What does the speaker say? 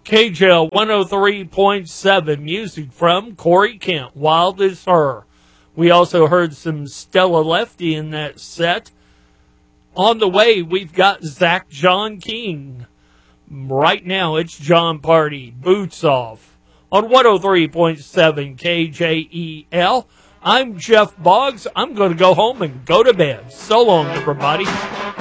KJL 103.7, music from Corey Kent, Wild as Her. We also heard some Stella Lefty in that set. On the way, we've got Zach John King. Right now, it's John Party, Boots Off, on 103.7 KJEL. I'm Jeff Boggs. I'm going to go home and go to bed. So long, everybody.